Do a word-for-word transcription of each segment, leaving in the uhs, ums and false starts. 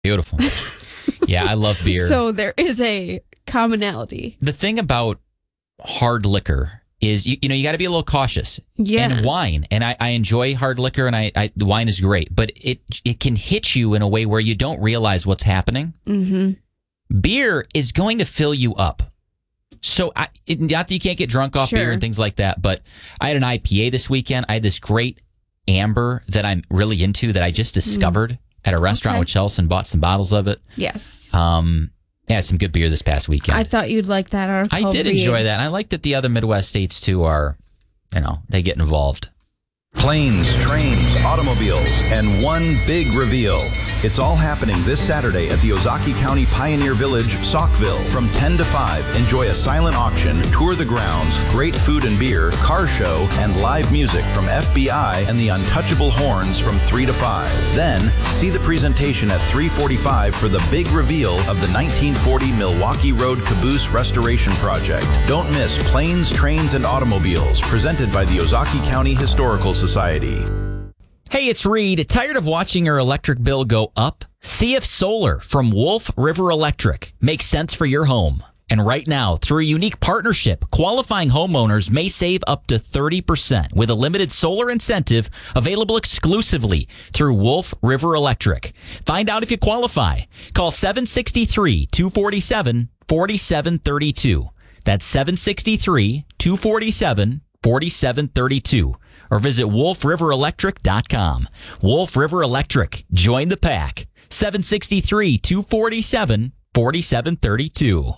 Beautiful. Yeah, I love beer. So there is a commonality. The thing about hard liquor is, you, you know, you got to be a little cautious. Yeah. And wine. And I, I enjoy hard liquor, and I, I the wine is great. But it it can hit you in a way where you don't realize what's happening. Mm-hmm. Beer is going to fill you up. So, I, it, not that you can't get drunk off Sure. beer and things like that, but I had an I P A this weekend. I had this great amber that I'm really into that I just discovered mm. at a restaurant Okay. with Chelsea and bought some bottles of it. Yes. Um, yeah, some good beer this past weekend. I thought you'd like that article. I did read. enjoy that. And I like that the other Midwest states, too, are, you know, they get involved. Planes, trains, automobiles, and one big reveal. It's all happening this Saturday at the Ozaukee County Pioneer Village, Saukville. From ten to five, enjoy a silent auction, tour the grounds, great food and beer, car show, and live music from F B I and the Untouchable Horns from three to five. Then, see the presentation at three forty-five for the big reveal of the nineteen forty Milwaukee Road Caboose Restoration Project. Don't miss Planes, Trains, and Automobiles, presented by the Ozaukee County Historical Society. Hey, it's Reed. Tired of watching your electric bill go up? See if solar from Wolf River Electric makes sense for your home. And right now, through a unique partnership, qualifying homeowners may save up to thirty percent with a limited solar incentive available exclusively through Wolf River Electric. Find out if you qualify. Call seven six three, two four seven, four seven three two. That's seven six three, two four seven, four seven three two. Or visit wolf river electric dot com. Wolf River Electric. Join the pack. seven six three, two four seven, four seven three two.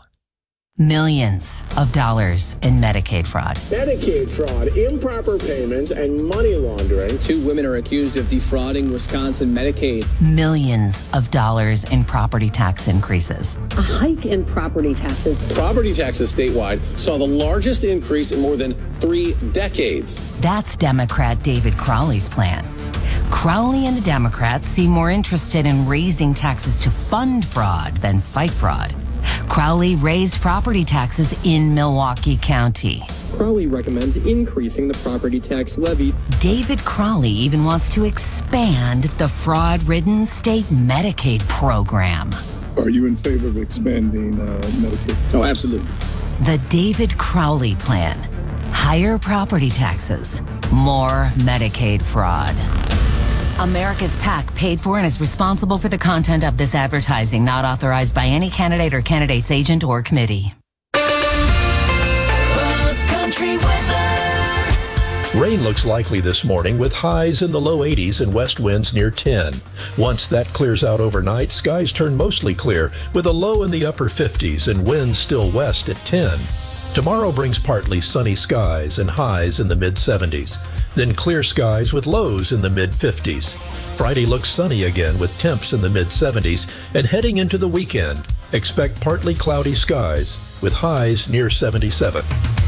Millions of dollars in Medicaid fraud. Medicaid fraud, improper payments, and money laundering. Two women are accused of defrauding Wisconsin Medicaid. Millions of dollars in property tax increases. A hike in property taxes. Property taxes statewide saw the largest increase in more than three decades. That's Democrat David Crowley's plan. Crowley and the Democrats seem more interested in raising taxes to fund fraud than fight fraud. Crowley raised property taxes in Milwaukee County. Crowley recommends increasing the property tax levy. David Crowley even wants to expand the fraud-ridden state Medicaid program. Are you in favor of expanding uh, Medicaid? Oh, absolutely. The David Crowley plan. Higher property taxes, more Medicaid fraud. America's PAC paid for and is responsible for the content of this advertising, not authorized by any candidate or candidate's agent or committee. Buzz Country weather. Rain looks likely this morning with highs in the low eighties and west winds near ten. Once that clears out overnight, skies turn mostly clear with a low in the upper fifties and winds still west at ten. Tomorrow brings partly sunny skies and highs in the mid seventies. Then clear skies with lows in the mid fifties. Friday looks sunny again with temps in the mid seventies. And heading into the weekend, expect partly cloudy skies with highs near seventy-seven.